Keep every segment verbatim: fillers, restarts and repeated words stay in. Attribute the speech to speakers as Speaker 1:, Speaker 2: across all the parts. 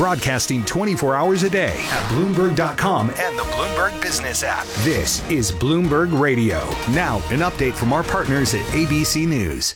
Speaker 1: broadcasting twenty-four hours a day at Bloomberg dot com and the Bloomberg Business app. This is Bloomberg Radio. Now, an update from our partners at A B C News.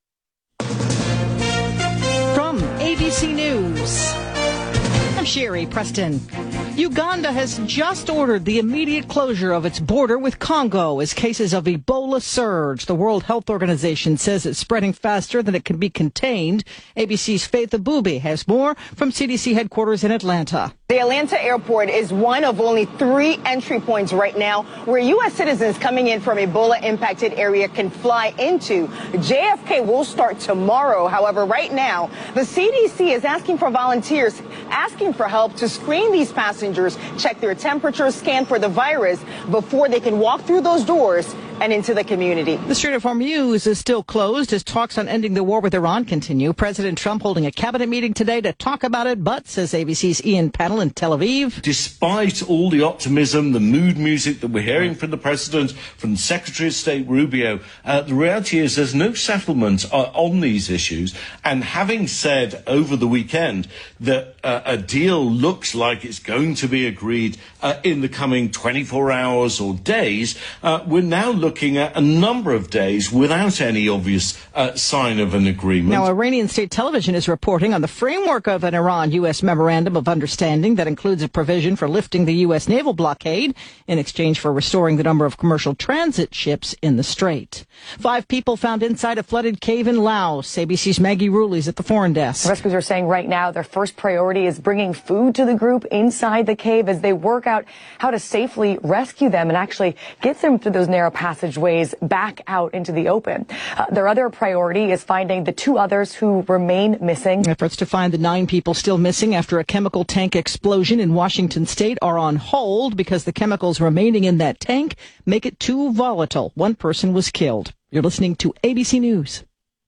Speaker 2: From A B C News, I'm Sherry Preston. Uganda has just ordered the immediate closure of its border with Congo as cases of Ebola surge. The World Health Organization says it's spreading faster than it can be contained. A B C's Faith Abubi has more from C D C headquarters in Atlanta.
Speaker 3: The Atlanta airport is one of only three entry points right now where U S citizens coming in from Ebola-impacted area can fly into. J F K will start tomorrow. However, right now, the C D C is asking for volunteers, asking for help to screen these passengers, check their temperature, scan for the virus before they can walk through those doors and into the community.
Speaker 2: The Strait of Hormuz is still closed as talks on ending the war with Iran continue. President Trump holding a cabinet meeting today to talk about it, but, says A B C's Ian Pannell in Tel Aviv,
Speaker 4: despite all the optimism, the mood music that we're hearing from the President, from Secretary of State Rubio, uh, the reality is there's no settlement uh, on these issues. And having said over the weekend that uh, a deal looks like it's going to be agreed uh, in the coming twenty-four hours or days, uh, we're now looking looking at a number of days without any obvious uh, sign of an agreement.
Speaker 2: Now, Iranian state television is reporting on the framework of an Iran-U S memorandum of understanding that includes a provision for lifting the U S naval blockade in exchange for restoring the number of commercial transit ships in the strait. Five people found inside a flooded cave in Laos. A B C's Maggie Ruley's at the foreign desk.
Speaker 5: Rescuers are saying right now their first priority is bringing food to the group inside the cave as they work out how to safely rescue them and actually get them through those narrow passageways back out into the open. Uh, their other priority is finding the two others who remain missing.
Speaker 2: Efforts to find the nine people still missing after a chemical tank explosion in Washington state are on hold because the chemicals remaining in that tank make it too volatile. One person was killed. You're listening to A B C News.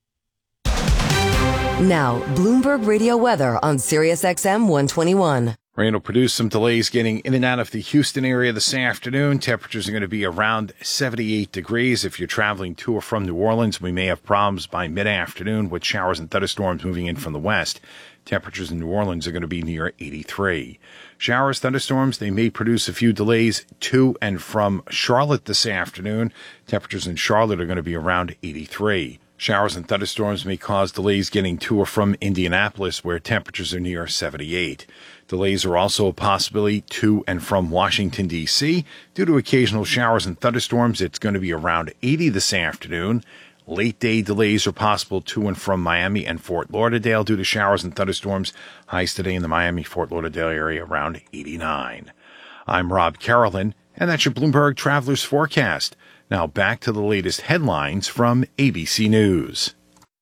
Speaker 6: Now, Bloomberg Radio weather on Sirius X M one twenty-one.
Speaker 7: Rain will produce some delays getting in and out of the Houston area this afternoon. Temperatures are going to be around seventy-eight degrees. If you're traveling to or from New Orleans, we may have problems by mid-afternoon with showers and thunderstorms moving in from the west. Temperatures in New Orleans are going to be near eighty-three. Showers, thunderstorms, they may produce a few delays to and from Charlotte this afternoon. Temperatures in Charlotte are going to be around eighty-three. Showers and thunderstorms may cause delays getting to or from Indianapolis, where temperatures are near seventy-eight. Delays are also a possibility to and from Washington, D C Due to occasional showers and thunderstorms, it's going to be around eighty this afternoon. Late day delays are possible to and from Miami and Fort Lauderdale due to showers and thunderstorms. Highs today in the Miami-Fort Lauderdale area around eighty-nine. I'm Rob Carolyn, and that's your Bloomberg Travelers Forecast. Now back to the latest headlines from A B C News.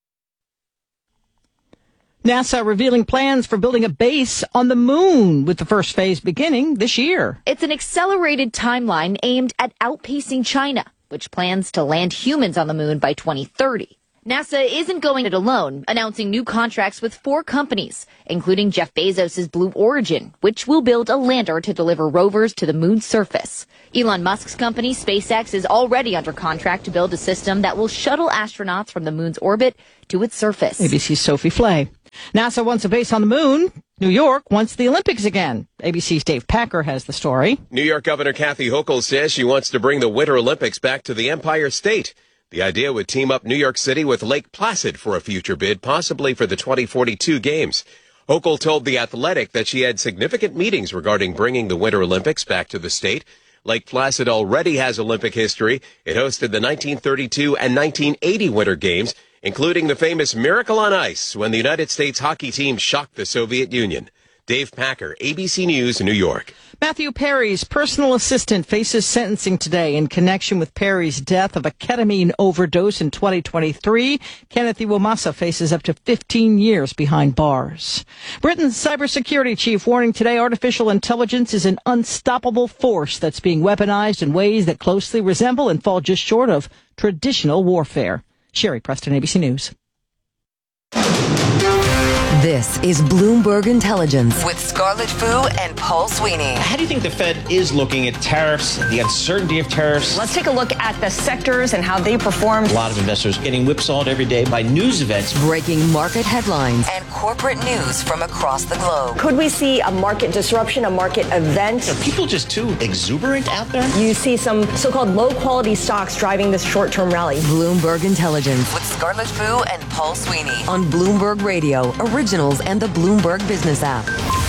Speaker 2: NASA revealing plans for building a base on the moon, with the first phase beginning this year.
Speaker 8: It's an accelerated timeline aimed at outpacing China, which plans to land humans on the moon by twenty thirty. NASA isn't going it alone, announcing new contracts with four companies, including Jeff Bezos' Blue Origin, which will build a lander to deliver rovers to the moon's surface. Elon Musk's company, SpaceX, is already under contract to build a system that will shuttle astronauts from the moon's orbit to its surface.
Speaker 2: A B C's Sophie Flay. NASA wants a base on the moon. New York wants the Olympics again. A B C's Dave Packer has the story.
Speaker 9: New York Governor Kathy Hochul says she wants to bring the Winter Olympics back to the Empire State. The idea would team up New York City with Lake Placid for a future bid, possibly for the twenty forty-two games. Hochul told The Athletic that she had significant meetings regarding bringing the Winter Olympics back to the state. Lake Placid already has Olympic history. It hosted the nineteen thirty-two and nineteen eighty Winter Games, including the famous Miracle on Ice when the United States hockey team shocked the Soviet Union. Dave Packer, A B C News, New York.
Speaker 2: Matthew Perry's personal assistant faces sentencing today in connection with Perry's death of a ketamine overdose in twenty twenty-three. Kenneth Iwamasa faces up to fifteen years behind bars. Britain's cybersecurity chief warning today artificial intelligence is an unstoppable force that's being weaponized in ways that closely resemble and fall just short of traditional warfare. Sherry Preston, A B C News.
Speaker 6: This This is Bloomberg Intelligence with Scarlett Fu and Paul Sweeney.
Speaker 10: How do you think the Fed is looking at tariffs, the uncertainty of tariffs?
Speaker 3: Let's take a look at the sectors and how they performed.
Speaker 10: A lot of investors getting whipsawed every day by news events.
Speaker 6: Breaking market headlines and corporate news from across the globe.
Speaker 3: Could we see a market disruption, a market event?
Speaker 10: Are people just too exuberant out there?
Speaker 3: You see some so-called low-quality stocks driving this short-term rally.
Speaker 6: Bloomberg Intelligence with Scarlett Fu and Paul Sweeney on Bloomberg Radio, Originals, and the Bloomberg Business app.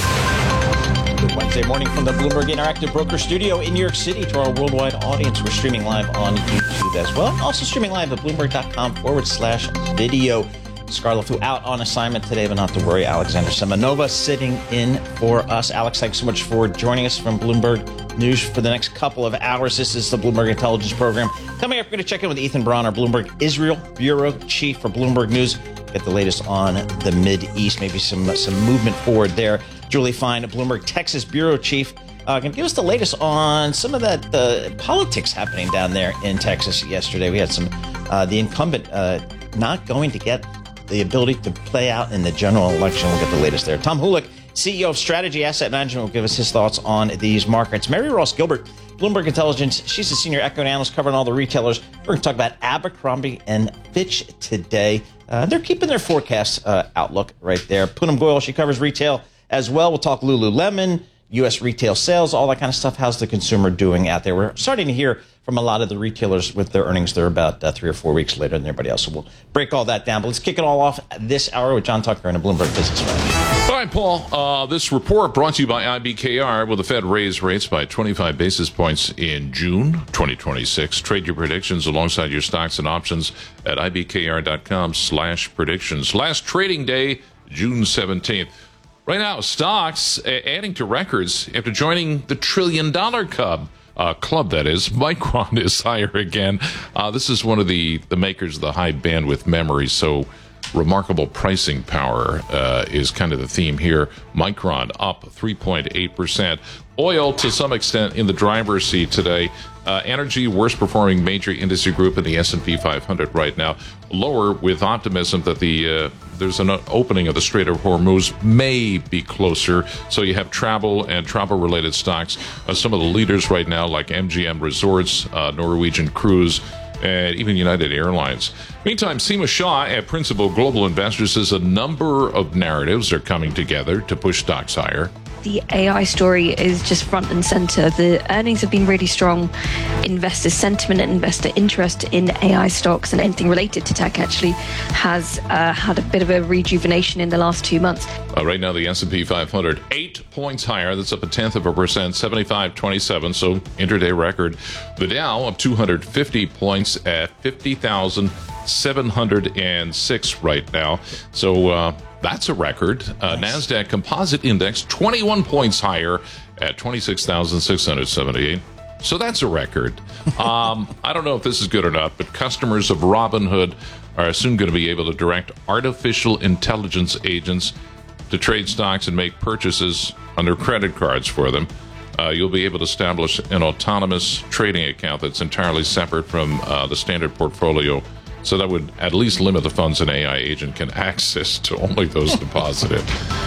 Speaker 10: Good Wednesday morning from the Bloomberg Interactive Broker Studio in New York City. To our worldwide audience, we're streaming live on YouTube as well. Also streaming live at Bloomberg.com forward slash video. Scarlett Fu out on assignment today, but not to worry. Alexander Semenova sitting in for us. Alex, thanks so much for joining us from Bloomberg News for the next couple of hours. This is the Bloomberg Intelligence Program. Coming up, we're going to check in with Ethan Braun, our Bloomberg Israel Bureau Chief for Bloomberg News. Get the latest on the Mideast, maybe some some movement forward there. Julie Fine, Bloomberg Texas Bureau Chief, uh, can give us the latest on some of that uh, politics happening down there in Texas yesterday. We had some, uh, the incumbent uh, not going to get the ability to play out in the general election. We'll get the latest there. Tom Hulick, C E O of Strategy Asset Management, will give us his thoughts on these markets. Mary Ross Gilbert, Bloomberg Intelligence. She's a senior equity analyst covering all the retailers. We're going to talk about Abercrombie and Fitch today. Uh, they're keeping their forecast uh, outlook right there. Poonam Goyal, she covers retail as well. We'll talk Lululemon, U S retail sales, all that kind of stuff. How's the consumer doing out there? We're starting to hear from a lot of the retailers with their earnings. They're about uh, three or four weeks later than everybody else. So we'll break all that down. But let's kick it all off this hour with John Tucker and a Bloomberg Business Flash.
Speaker 11: All right, Paul. Uh, this report brought to you by I B K R. Will the Fed raise rates by twenty-five basis points in June twenty twenty-six? Trade your predictions alongside your stocks and options at ibkr.com slash predictions. Last trading day, June seventeenth. Right now, stocks adding to records after joining the trillion dollar club. Uh, club, that is. Micron is higher again. Uh, this is one of the, the makers of the high bandwidth memory, so remarkable pricing power uh, is kind of the theme here. Micron up three point eight percent. Oil, to some extent, in the driver's seat today. Uh, energy, worst performing major industry group in the S and P five hundred right now. Lower with optimism that the uh, there's an opening of the Strait of Hormuz may be closer. So you have travel and travel-related stocks. Uh, some of the leaders right now, like M G M Resorts, uh, Norwegian Cruise, and even United Airlines. Meantime, Seema Shah at Principal Global Investors says a number of narratives are coming together to push stocks higher.
Speaker 12: The A I story is just front and center. The earnings have been really strong. Investor sentiment and investor interest in A I stocks and anything related to tech actually has uh, had a bit of a rejuvenation in the last two months.
Speaker 11: Uh, right now, the S and P five hundred, eight points higher. That's up a tenth of a percent, seventy-five twenty-seven, so intraday record. The Dow up two hundred fifty points at fifty thousand seven hundred six right now. So, uh, that's a record. Uh, nice. NASDAQ Composite Index, twenty-one points higher at twenty-six thousand six hundred seventy-eight. So that's a record. Um, I don't know if this is good or not, but customers of Robinhood are soon going to be able to direct artificial intelligence agents to trade stocks and make purchases on their credit cards for them. Uh, you'll be able to establish an autonomous trading account that's entirely separate from uh, the standard portfolio. So that would at least limit the funds an A I agent can access to only those deposited.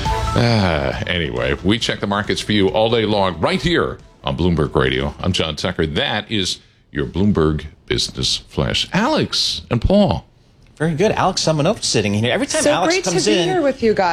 Speaker 11: Uh, anyway, we check the markets for you all day long right here on Bloomberg Radio. I'm John Tucker. That is your Bloomberg Business Flash. Alex and Paul.
Speaker 10: Very good. Alex Semenova sitting in here. Every time
Speaker 13: so
Speaker 10: Alex
Speaker 13: great
Speaker 10: comes
Speaker 13: to be
Speaker 10: in,
Speaker 13: here with you guys.